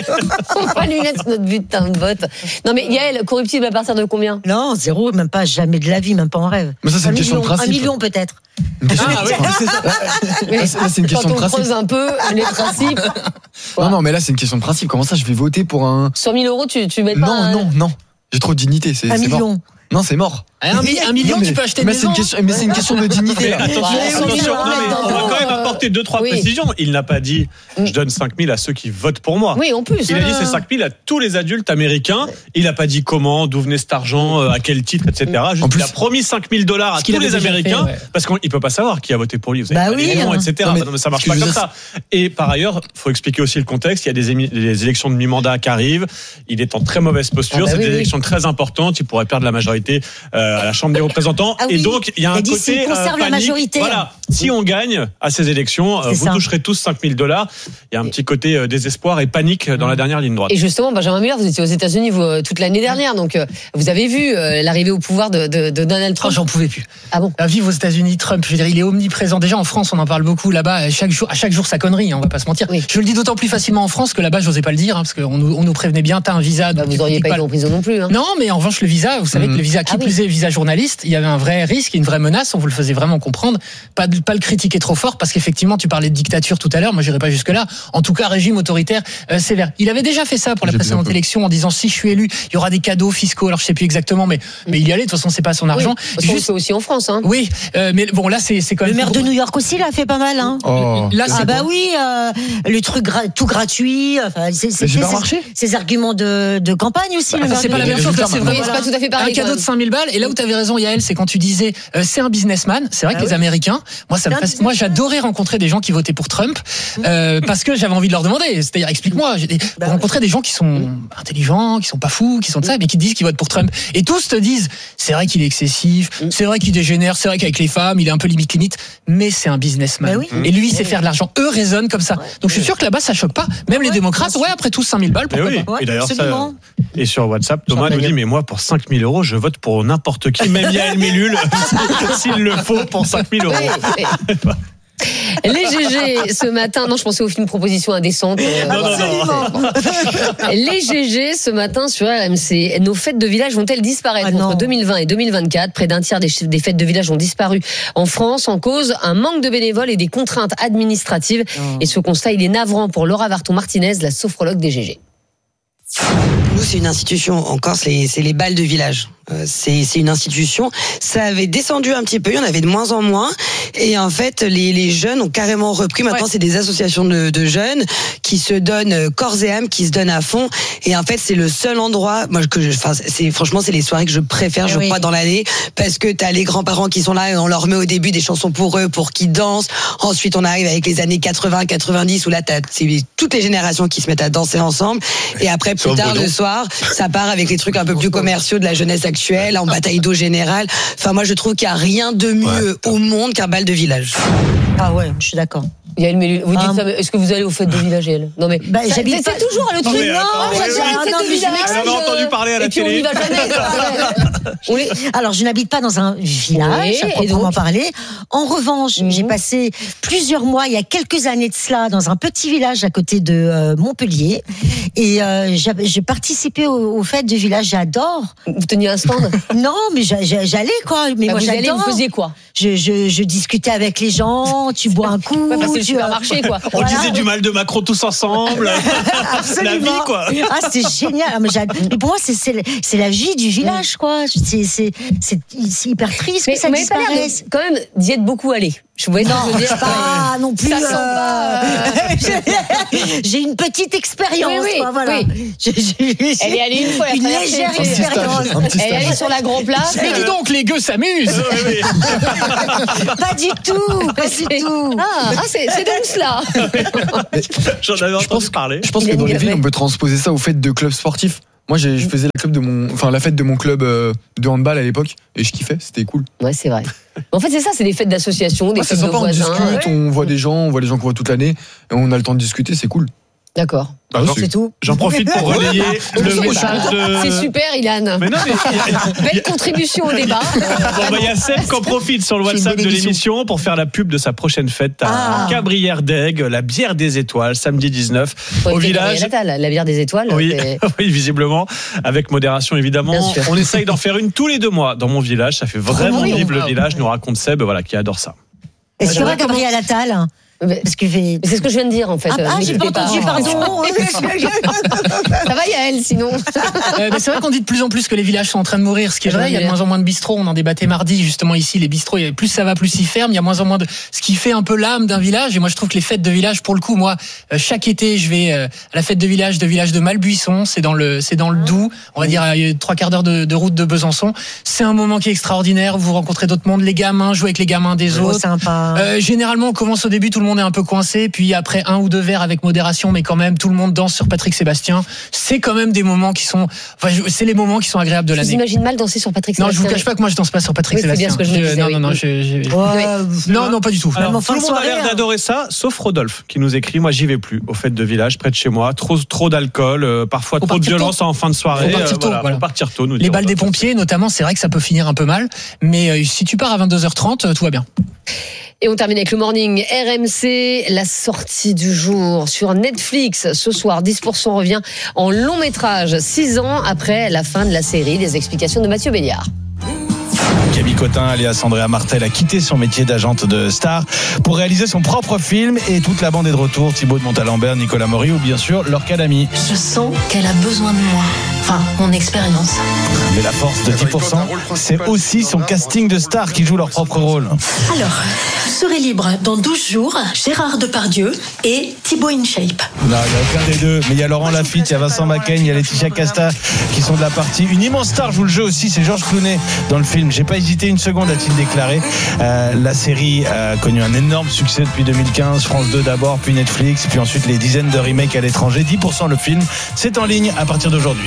On va lui mettre notre bulletin de vote. Non, mais Yael, corruptible à partir de combien? Non, zéro, même pas, jamais de la vie, même pas en rêve. Mais ça, c'est un une question de million, principe. Un million peut-être. Une question Ah, de- ouais. c'est ça. Mais Là, c'est là, c'est une question quand de on principe. creuse un peu les principes. Non, non, mais là, c'est une question de principe. Comment ça, je vais voter pour un. cent mille euros, tu, tu mets pas. Non, un- non, non. J'ai trop de dignité. C'est Un c'est mort. million. Non, c'est mort. Un, mi- un million, Non, mais- tu peux acheter mais une c'est une maison. question, mais c'est une question de dignité. Mais là. attention, Ouais, attention, cent mille non, mais on va euros, quand même euh, apporter deux, trois oui. précisions. Il n'a pas dit je donne cinq mille à ceux qui votent pour moi. Oui, en plus. Il a dit Ah. c'est cinq mille à tous les adultes américains. Il n'a pas dit comment, d'où venait cet argent, euh, à quel titre, et cetera. Juste, En plus- il a promis cinq mille dollars à Ce qu'il tous les avait déjà Américains fait, ouais. parce qu'il ne peut pas savoir qui a voté pour lui. Vous avez Bah pas les oui, noms, hein. et cetera. Non, mais Non, mais ça marche ce que pas je veux comme dire, ça. Et par ailleurs, il faut expliquer aussi le contexte. Il y a des, émi- des élections de mi-mandat qui arrivent. Il est en très mauvaise posture. Ah bah c'est oui, des oui. élections très importantes. Il pourrait perdre la majorité euh, à la Chambre des représentants. Ah Et oui. donc, il y a Il a un dit côté s'il conserve la panique. majorité. Voilà. Si on gagne à ces élections, euh, C'est vous ça. toucherez tous cinq mille dollars. Il y a un petit côté euh, désespoir et panique dans la dernière ligne droite. Et justement, Benjamin Miller, vous étiez aux États-Unis vous, euh, toute l'année dernière, donc euh, vous avez vu euh, l'arrivée au pouvoir de, de, de Donald Oh, Trump. j'en pouvais plus. Ah bon? À vivre aux États-Unis, Trump, je veux dire, il est omniprésent. Déjà en France, on en parle beaucoup. Là-bas, à chaque jour, à chaque jour, sa connerie. Hein, on va pas se mentir. Oui. Je le dis d'autant plus facilement en France que là-bas, je n'osais pas le dire, hein, parce qu'on nous, on nous prévenait bien. T'as un visa. Bah, donc vous tu n'auriez critiques pas été en prison non plus. Hein. Non, mais en revanche, le visa, vous savez Mhm. que le visa, qui Ah oui. plus est, visa journaliste, il y avait un vrai risque, une vraie menace. On vous le faisait vraiment comprendre. Pas, de- pas le critiquer trop fort, parce qu'effectivement, tu parlais de dictature tout à l'heure. Moi, j'irai pas jusque là. En tout cas, régime autoritaire euh, sévère. Il avait déjà fait ça pour la J'ai précédente bien élection en disant si je suis élu, il y aura des cadeaux fiscaux. Alors je sais plus exactement, mais mais il y allait. De toute façon, c'est pas son argent. Oui, parce qu'on le Juste- fait aussi en France. Hein. Oui, euh, mais bon, là, c'est c'est quand Le même. maire de New York aussi l'a fait pas mal, hein. Oh. Là, Ah c'est bah bon. oui, euh, le truc gra- tout gratuit. Enfin, c'est, c'est, Mais j'ai c'est- pas marché. Ces arguments de, de campagne aussi. le Bah, maire c'est de pas la New même York. chose. Là, c'est Oui, vraiment c'est pas tout à fait un pareil. cadeau quand de cinq mille balles. Et là où tu avais raison, Yael, c'est quand tu disais euh, c'est un businessman. C'est vrai Ah que oui. les Américains, moi, ça me C'est un fascine. Moi, j'adorais rencontrer des gens qui votaient pour Trump euh, parce que j'avais envie de leur demander. C'est-à-dire, explique-moi. J'ai des- Bah rencontrer des gens qui sont intelligents, qui sont pas fous, qui sont de ça, mais qui disent qu'ils votent pour Trump. Et tous te disent c'est vrai qu'il est excessif, c'est vrai qu'il dégénère, c'est vrai qu'avec les femmes, il est un peu limite limite, mais c'est un businessman. Bah oui. Et lui, il sait faire de l'argent. Eux raisonnent comme ça. Donc je suis sûr que là-bas, ça choque pas. Même les démocrates, ouais, après tous cinq mille balles, Mais pourquoi oui. pas. Ouais, Et d'ailleurs, ça, absolument. et sur WhatsApp, Thomas nous dit mais moi pour cinq mille euros, je vote pour n'importe qui, même Yael Mellul, s'il le faut pour cinq mille euros. Oui, oui. Les G G ce matin, non, je pensais au film Proposition indécente. euh, Non, non, non. Les G G ce matin sur R M C. Nos fêtes de village vont-elles disparaître Ah non. entre deux mille vingt et deux mille vingt-quatre? Près d'un tiers des, des fêtes de village ont disparu en France en cause un manque de bénévoles et des contraintes administratives. Non. Et ce constat, il est navrant pour Laura Varton-Martinez, la sophrologue des G G. Nous, c'est une institution. En Corse, les- c'est les balles de village. Euh, C'est c'est une institution. Ça avait descendu un petit peu, il y en avait de moins en moins. Et en fait, les, les jeunes ont carrément repris. Maintenant, Ouais. c'est des associations de, de jeunes qui se donnent euh, corps et âme, qui se donnent à fond. Et en fait, c'est le seul endroit, moi, que je, enfin, c'est franchement, c'est les soirées que je préfère, je Eh oui. crois, dans l'année, parce que t'as les grands-parents qui sont là et on leur met au début des chansons pour eux, pour qu'ils dansent. Ensuite, on arrive avec les années quatre-vingts, quatre-vingt-dix, où là, t'as c'est toutes les générations qui se mettent à danser ensemble. Et après, plus Sauf tard, Bruno. le soir, ça part avec les trucs un peu plus commerciaux de la jeunesse actuelle, en bataille d'eau générale. Enfin, moi, je trouve qu'il n'y a rien de mieux au monde qu'un bal de village. Ah ouais, je suis d'accord. Yael Mellul, vous dites Ah. ça, mais est-ce que vous allez aux fêtes de village, Yael? Non mais Bah, ça- j'habite c'est pas- c'est toujours le truc. mais attends, Non, oui, j'adore oui. les fêtes Ah non, de mais je village. m'excuse. On en a entendu parler à la et puis télé. on y va jamais. Oui. Alors, je n'habite pas dans un village, Oui, à et proprement donc parler. En revanche, Mhm. j'ai passé plusieurs mois, il y a quelques années de cela, dans un petit village à côté de euh, Montpellier. Et euh, j'ai, j'ai participé au, au fêtes du village. J'adore. Vous teniez un stand? Non, mais j'a- j'a- j'allais, quoi. Mais Bah, moi, vous allez, j'adore. vous faisiez quoi? Je, je, je discutais avec les gens, tu bois un coup. Ouais, bah, c'est le tu, supermarché, quoi. On Voilà. disait du mal de Macron tous ensemble. La Absolument. vie, quoi. Ah, c'est génial. Ah, mais, j'ad- mais pour moi, c'est, c'est, c'est la vie du village, quoi. C'est, c'est, c'est, c'est hyper triste Mais que ça vous m'avez pas l'air de- disparaisse. quand même d'y être beaucoup allé. Je voyais Non, ce que je veux dire. pas non plus. Ça sent pas, euh, J'ai une petite expérience, Oui, oui, quoi, voilà. oui. J'ai- j'ai- j'ai- Elle est allée une fois la Une traversée, légère un petit stage, expérience. un petit Elle est allée sur la Grand Place. Mais dis donc, les gueux s'amusent. Pas du tout, pas du tout. Ah, ah, c'est, c'est donc cela. J'en avais entendu parler. Je pense Il que a dans une les villes, gamme. on peut transposer ça aux fêtes de clubs sportifs. Moi, j'ai- je faisais la, club de mon, enfin, la fête de mon club euh, de handball à l'époque et je kiffais, c'était cool. Ouais, c'est vrai. En fait, c'est ça, c'est des fêtes d'association, des Ouais, c'est fêtes de sympa, on voisins. discute, on voit des gens, on voit des gens qu'on voit toute l'année et on a le temps de discuter, c'est cool. D'accord. Ah, J'en- c'est tout. J'en profite pour relayer le Oui, message bah, de. C'est super, Ilan. Mais non, mais il y a- Belle contribution au débat. Bon, bah, il y a Seb qui en profite sur le C'est une WhatsApp bonne de émission. l'émission pour faire la pub de sa prochaine fête à Ah. Cabrières d'Aigues, la bière des étoiles, samedi dix-neuf, au village. La, la bière des étoiles. Oui, c'est- oui, visiblement, avec modération évidemment. Bien sûr. On essaye d'en faire une tous les deux mois dans mon village. Ça fait vraiment oui, vivre le wow. village, nous raconte Seb, voilà, qui adore ça. Est-ce qu'il y aura Comment- Gabriel Attal? Mais- Parce que j'ai- mais c'est ce que je viens de dire en fait. Ah, Euh, ah, j'ai pas n'écoutez entendu, pardon. Ça va Yael sinon. Euh, mais c'est vrai qu'on dit de plus en plus que les villages sont en train de mourir, ce qui est Ah, vrai. Il y a de j'aimerais moins en moins de bistrots. On en débattait mardi justement ici. Les bistrots, il y a- plus ça va, plus ils ferment. Il y a moins en moins de ce qui fait un peu l'âme d'un village. Et moi, je trouve que les fêtes de village, pour le coup, moi, euh, chaque été, je vais euh, à la fête de village de village de Malbuisson. C'est dans le, c'est dans le Doubs. On va dire à euh, trois quarts d'heure de, de route de Besançon. C'est un moment qui est extraordinaire. Vous rencontrez d'autres mondes, les gamins, jouez avec les gamins des Oh, autres. sympa. Euh, généralement, on commence au début, tout le monde est un peu coincé, puis après un ou deux verres avec modération, mais quand même, tout le monde danse sur Patrick Sébastien. C'est quand même des moments qui sont, enfin, je- c'est les moments qui sont agréables de Je vous l'année. imagine mal danser sur Patrick Non, Sébastien. je vous cache pas que moi je danse pas sur Patrick Oui, c'est bien Sébastien. ce que je me disais, non, oui. non, non, je- je- Ouais. non, non, pas du tout. Alors, Même en tout fin le de monde a soirée, l'air hein. d'adorer ça, sauf Rodolphe qui nous écrit. Moi, j'y vais plus aux fêtes de village près de chez moi. Trop, trop d'alcool, euh, parfois Faut trop de partir violence tôt. en fin de soirée. Faut partir euh, tôt, voilà, voilà. faut partir tôt. Nous dit Les balles des Rodolphe. pompiers, notamment, c'est vrai que ça peut finir un peu mal, mais euh, si tu pars à vingt-deux heures trente, euh, tout va bien. Et on termine avec le morning R M C, la sortie du jour sur Netflix. Ce soir, dix pour cent revient en long métrage, six ans après la fin de la série. Des explications de Mathieu Béliard. Camille Cotin, alias Andrea Martel, a quitté son métier d'agente de star pour réaliser son propre film et toute la bande est de retour. Thibaut de Montalembert, Nicolas Maury ou bien sûr Lorca Lamy. Je sens qu'elle a besoin de moi. Enfin, mon expérience. Mais la force de dix pour cent, c'est aussi son casting de stars qui jouent leur propre rôle. Alors, vous serez libre dans douze jours, Gérard Depardieu et Thibaut InShape. Non, il n'y a aucun des deux. Mais il y a Laurent Lafitte, il y a Vincent Macaigne, il y a Laetitia Casta qui sont de la partie. Une immense star joue le jeu aussi, c'est Georges Clooney dans le film. J'ai pas hésité une seconde, a-t-il déclaré. Euh, la série a connu un énorme succès depuis deux mille quinze. France deux d'abord, puis Netflix, puis ensuite les dizaines de remakes à l'étranger. dix pour cent le film, c'est en ligne à partir d'aujourd'hui.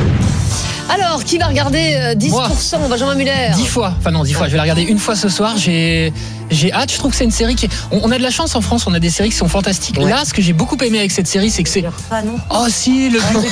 Alors, qui va regarder euh, dix pour cent Benjamin Muller? Dix fois, enfin non, dix fois. Je vais la regarder une fois ce soir. J'ai, j'ai hâte. Je trouve que c'est une série qui. Est... On, on a de la chance en France. On a des séries qui sont fantastiques. Ouais. Là, ce que j'ai beaucoup aimé avec cette série, c'est que c'est. Ah non. Oh si, le bureau.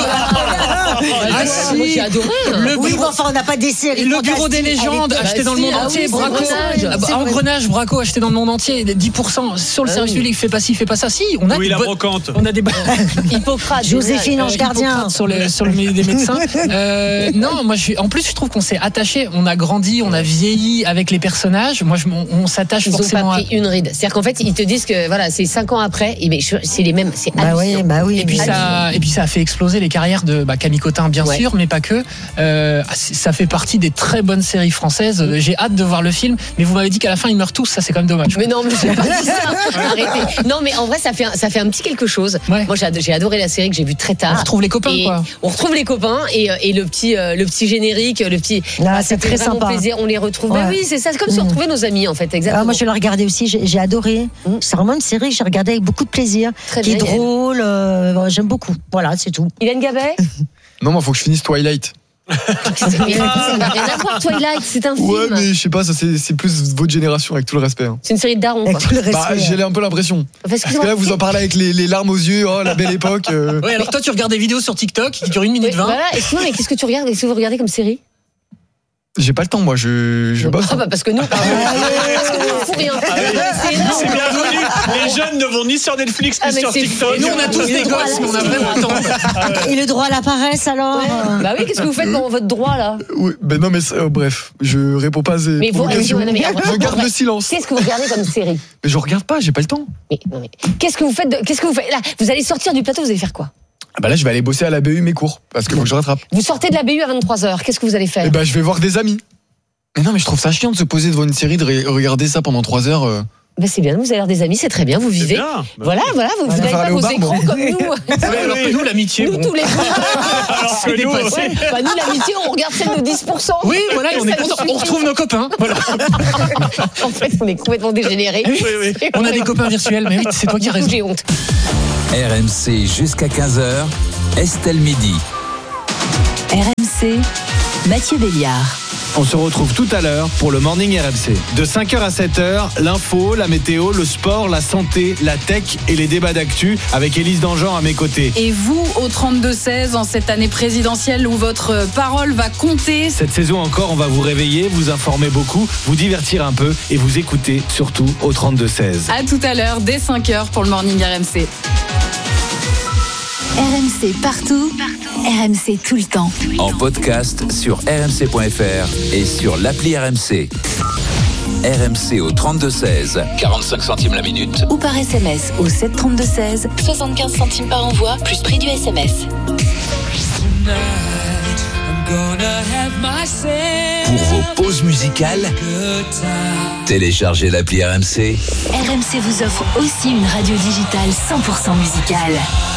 Ah, si. moi, j'ai adoré. Le Oui, bureau- mais enfin, on n'a pas des séries. Le bureau des fantastiques. légendes Elle est- acheté dans le si, monde ah entier, oui, Braco. Engrenage. Ah bah, C'est vrai. Engrenage, Braco acheté dans le monde entier, dix pour cent sur le Ah service oui. public, fait pas ci, fait pas ça. Si, on a Oui, des la bonnes- brocante. on a des Hippocrate. Joséphine Euh, Ange Gardien. Hippocrate sur le sur le mé- des médecins. Euh, non, moi je suis. En plus, je trouve qu'on s'est attaché, on a grandi, on a vieilli avec les personnages. Moi, je, on, on s'attache Ils n'ont forcément. pas à... pris une ride. C'est-à-dire qu'en fait, ils te disent que voilà, c'est cinq ans après, et ben, je- c'est les mêmes. C'est Bah oui, hallucinant. bah oui. Et puis ça, et puis ça a fait exploser les carrières de bah, Camille Cotin, bien Ouais. sûr, mais pas que. Euh, c'est- ça fait partie des très bonnes séries françaises. Euh, J'ai hâte de voir le film, mais vous m'avez dit qu'à la fin ils meurent tous, ça c'est quand même dommage. Mais non, mais j'ai pas dit ça. Arrêtez. Non, mais en vrai, ça fait un, ça fait un petit quelque chose. Ouais. Moi, j'ai ado- j'ai adoré la série que j'ai vue très tard. On retrouve les copains, Et quoi. On retrouve les copains et, euh, et le petit, euh, le petit générique, le petit. Ah, ça c'est fait très vraiment sympa. plaisir. On les retrouve. Ouais. Bah oui, c'est ça. C'est comme si on Mm. retrouvait nos amis, en fait. Exactement. Ah, moi, je l'ai regardé aussi, j'ai j'ai adoré. C'est vraiment une série que j'ai regardée avec beaucoup de plaisir, Très qui est bien, Yael. drôle. euh, J'aime beaucoup. Voilà, c'est tout. Hélène Gabet. Non, moi, faut que je finisse Twilight. Ça n'a rien à voir, Twilight. C'est un film. Ouais, mais je sais pas, ça c'est c'est plus votre génération avec tout le respect. hein. C'est une série de darons, quoi. Avec tout le respect. Bah, j'ai un peu l'impression. Enfin, Parce excuse-moi. que là, vous en parlez avec les, les larmes aux yeux, oh la belle époque. euh. Ouais, alors toi tu regardes des vidéos sur TikTok qui durent une Oui, minute vingt. voilà. Excuse-moi, mais qu'est-ce que tu regardes? Qu'est-ce que vous regardez comme série? J'ai pas le temps, moi, je, je bosse. Ah bah parce que nous, parce que nous, on fout rien. Ah oui. C'est énorme. C'est bienvenu. Les jeunes ne vont ni sur Netflix ni Ah, mais sur c'est TikTok. fou. Nous, on a tous des gosses, mais on a vraiment le temps. Et le droit à la paresse alors Ouais. Bah oui, qu'est-ce que vous faites dans votre droit là? Oui, ben non, mais euh, bref, je réponds pas à ces Mais vous, provocations. non, mais, Je garde le silence. Qu'est-ce que vous regardez comme série? Mais je regarde pas, j'ai pas le temps. Mais, non, mais qu'est-ce que vous faites de- Qu'est-ce que vous faites là? Vous allez sortir du plateau, vous allez faire quoi? Ah bah là, je vais aller bosser à la B U mes cours, parce que faut que je rattrape. Vous sortez de la B U à vingt-trois heures, qu'est-ce que vous allez faire? Et ben, je vais voir des amis. Mais non, mais je trouve ça chiant de se poser devant une série, de ré- regarder ça pendant trois heures. euh. Ben c'est bien, vous avez l'air des amis, c'est très bien, vous vivez. bien. Voilà, voilà, vous Voilà. n'avez Faire pas aller au vos bar, écrans bon. comme nous. Ouais, alors que nous, l'amitié. Nous, bon. tous les Alors C'est que nous, dépassé. Ouais, bah nous, l'amitié, on regarde celle de dix pour cent. Oui, voilà, et on Ça est nous content. suffit. On retrouve nos copains. Voilà. En fait, on est complètement dégénérés. Oui, oui. On a des copains virtuels, mais oui, c'est toi qui as raison. J'ai honte. R M C jusqu'à quinze heures, Estelle Midi. R M C, Mathieu Béliard. On se retrouve tout à l'heure pour le Morning R M C. De cinq heures à sept heures, l'info, la météo, le sport, la santé, la tech et les débats d'actu avec Élise Dangean à mes côtés. Et vous, au trente-deux seize, en cette année présidentielle où votre parole va compter. Cette saison encore, on va vous réveiller, vous informer beaucoup, vous divertir un peu et vous écouter surtout au trente-deux seize. À tout à l'heure, dès cinq heures pour le Morning R M C. R M C partout, R M C tout le temps. En podcast sur r m c point f r et sur l'appli R M C. R M C au trente-deux seize, quarante-cinq centimes la minute. Ou par S M S au sept trente-deux seize, soixante-quinze centimes par envoi, plus prix du S M S. Pour vos pauses musicales, téléchargez l'appli R M C. R M C vous offre aussi une radio digitale cent pour cent musicale.